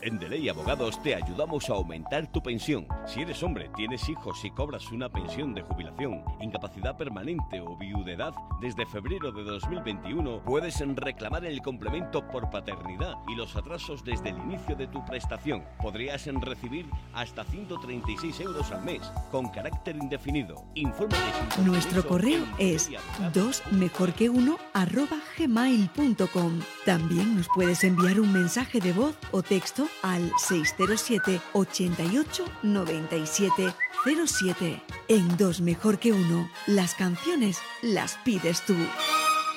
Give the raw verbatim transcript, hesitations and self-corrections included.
En Deley Abogados te ayudamos a aumentar tu pensión. Si eres hombre, tienes hijos y cobras una pensión de jubilación, incapacidad permanente o viudedad, desde febrero de dos mil veintiuno puedes reclamar el complemento por paternidad y los atrasos desde el inicio de tu prestación. Podrías recibir hasta ciento treinta y seis euros al mes, con carácter indefinido. Infórmate sin Nuestro correo es dos mejor que uno arroba gmail punto com. También nos puedes enviar un mensaje de voz o texto al seis cero siete, ochenta y ocho, noventa y siete cero siete. En Dos Mejor que Uno, las canciones las pides tú.